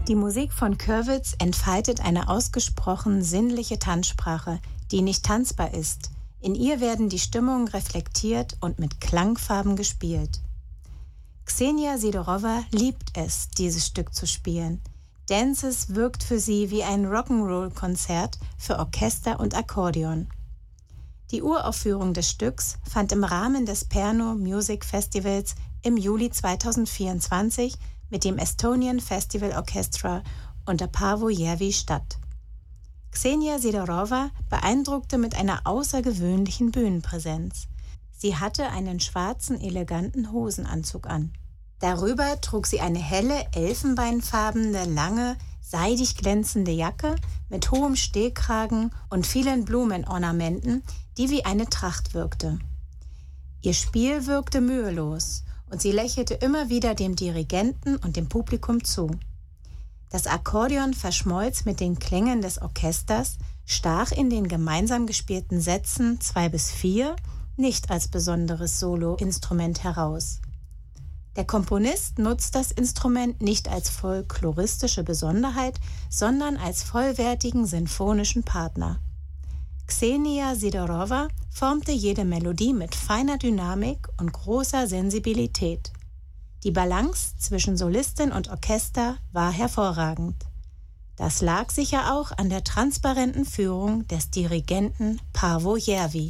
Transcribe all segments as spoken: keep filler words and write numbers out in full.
Die Musik von Kürwitz entfaltet eine ausgesprochen sinnliche Tanzsprache, die nicht tanzbar ist. In ihr werden die Stimmungen reflektiert und mit Klangfarben gespielt. Ksenia Sidorova liebt es, dieses Stück zu spielen. Dances wirkt für sie wie ein Rock'n'Roll-Konzert für Orchester und Akkordeon. Die Uraufführung des Stücks fand im Rahmen des Pärnu Music Festivals im Juli zweitausendvierundzwanzig mit dem Estonian Festival Orchestra unter Paavo Järvi statt. Ksenia Sidorova beeindruckte mit einer außergewöhnlichen Bühnenpräsenz. Sie hatte einen schwarzen, eleganten Hosenanzug an. Darüber trug sie eine helle, elfenbeinfarbene, lange, seidig glänzende Jacke mit hohem Stehkragen und vielen Blumenornamenten, die wie eine Tracht wirkte. Ihr Spiel wirkte mühelos und sie lächelte immer wieder dem Dirigenten und dem Publikum zu. Das Akkordeon verschmolz mit den Klängen des Orchesters, stach in den gemeinsam gespielten Sätzen zwei bis vier nicht als besonderes Soloinstrument heraus. Der Komponist nutzt das Instrument nicht als folkloristische Besonderheit, sondern als vollwertigen sinfonischen Partner. Ksenia Sidorova formte jede Melodie mit feiner Dynamik und großer Sensibilität. Die Balance zwischen Solistin und Orchester war hervorragend. Das lag sicher auch an der transparenten Führung des Dirigenten Paavo Järvi.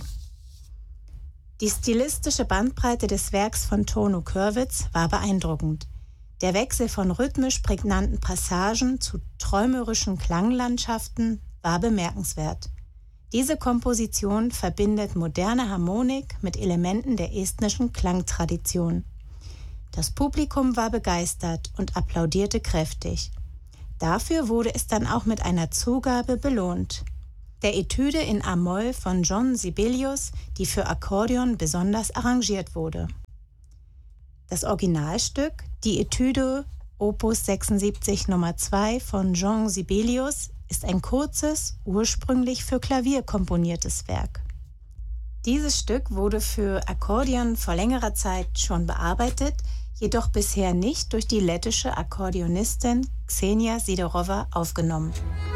Die stilistische Bandbreite des Werks von Toono Kürwitz war beeindruckend. Der Wechsel von rhythmisch prägnanten Passagen zu träumerischen Klanglandschaften war bemerkenswert. Diese Komposition verbindet moderne Harmonik mit Elementen der estnischen Klangtradition. Das Publikum war begeistert und applaudierte kräftig. Dafür wurde es dann auch mit einer Zugabe belohnt. Der Etüde in A-Moll von John Sibelius, die für Akkordeon besonders arrangiert wurde. Das Originalstück, die Etüde Opus sechsundsiebzig Nummer zwei von Jean Sibelius, ist ein kurzes, ursprünglich für Klavier komponiertes Werk. Dieses Stück wurde für Akkordeon vor längerer Zeit schon bearbeitet, jedoch bisher nicht durch die lettische Akkordeonistin Ksenia Sidorova aufgenommen.